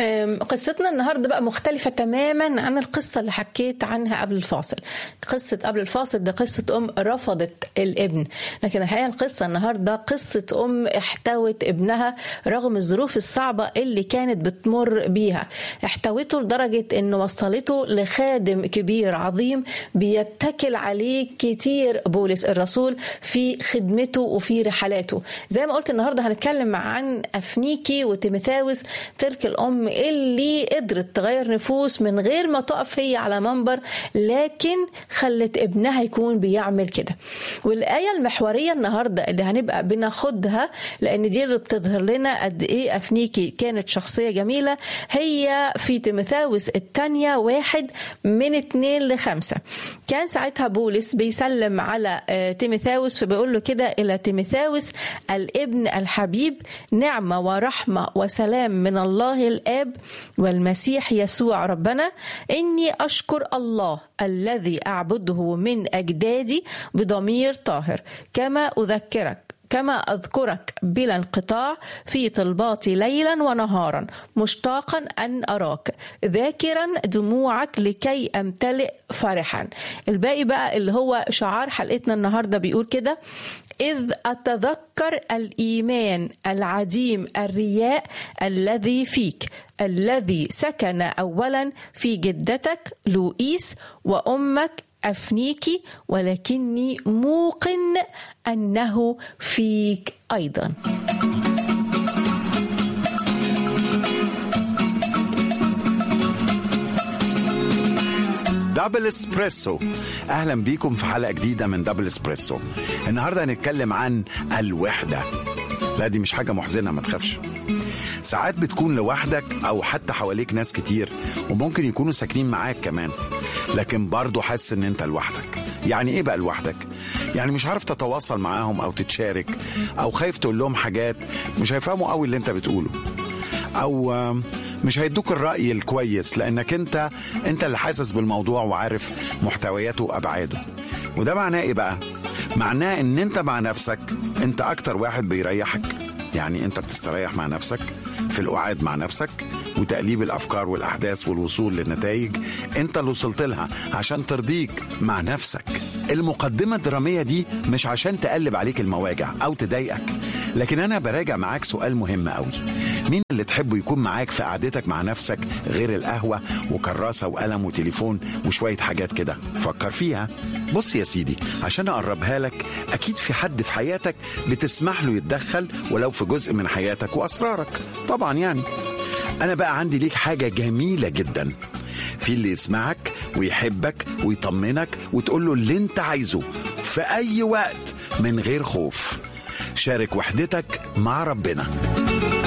قصتنا النهاردة بقى مختلفة تماما عن القصة اللي حكيت عنها قبل الفاصل. قصة قبل الفاصل ده قصة رفضت الابن، لكن الحقيقة القصة النهاردة قصة احتوت ابنها رغم الظروف الصعبة اللي كانت بتمر بيها. احتوته لدرجة انه وصلته لخادم كبير عظيم بيتكل عليه كتير بولس الرسول في خدمته وفي رحلاته. زي ما قلت النهاردة هنتكلم عن أفنيكي وتيموثاوس، تلك الأم اللي قدرت تغير نفوس من غير ما تقف هي على منبر، لكن خلت ابنها يكون بيعمل كده. والآية المحورية النهاردة اللي هنبقى بناخدها لأن دي اللي بتظهر لنا قد إيه أفنيكي كانت شخصية جميلة، هي في تيموثاوس الثانية 1:2-5. كان ساعتها بولس بيسلم على تيموثاوس فبيقول له كده: إلى تيموثاوس الابن الحبيب، نعمة ورحمة وسلام من الله الآب والمسيح يسوع ربنا. إني أشكر الله الذي أعبده من أجدادي بضمير طاهر، كما أذكرك بلا انقطاع في طلباتي ليلا ونهارا، مشتاقا أن أراك، ذاكرا دموعك لكي أمتلئ فرحا. الباقي بقى اللي هو شعار حلقتنا النهاردة بيقول كده: إذ أتذكر الإيمان العديم الرياء الذي فيك، الذي سكن أولا في جدتك لوئيس وأمك أفنيكي، ولكني موقن أنه فيك أيضا. دبل اسبريسو، اهلا بيكم في حلقة جديدة من دبل اسبريسو. النهاردة هنتكلم عن الوحدة. لا دي مش حاجة محزنة، ما تخافش. ساعات بتكون لوحدك او حتى حواليك ناس كتير وممكن يكونوا ساكنين معاك كمان، لكن برضو حاسس ان انت لوحدك. يعني ايه بقى لوحدك؟ يعني مش عارف تتواصل معاهم او تتشارك، او خايف تقول لهم حاجات مش هيفهموا قوي اللي انت بتقوله، او مش هيدوك الرأي الكويس لأنك أنت اللي حاسس بالموضوع وعارف محتوياته وأبعاده. وده معناه إيه بقى؟ معناه إن أنت مع نفسك أنت أكتر واحد بيريحك. يعني أنت بتستريح مع نفسك في القعاد مع نفسك وتقليب الأفكار والأحداث والوصول للنتائج أنت اللي وصلت لها عشان ترضيك مع نفسك. المقدمة الدرامية دي مش عشان تقلب عليك المواجع أو تضايقك، لكن أنا براجع معاك سؤال مهم قوي: مين اللي تحبه يكون معاك في قعدتك مع نفسك غير القهوة وكراسة وقلم وتليفون وشوية حاجات كده؟ فكر فيها. بص يا سيدي، عشان أقربها لك، أكيد في حد في حياتك بتسمح له يتدخل ولو في جزء من حياتك وأسرارك طبعا. يعني أنا بقى عندي ليك حاجة جميلة جدا: في اللي يسمعك ويحبك ويطمنك وتقول له اللي انت عايزه في أي وقت من غير خوف. شارك وحدتك مع ربنا.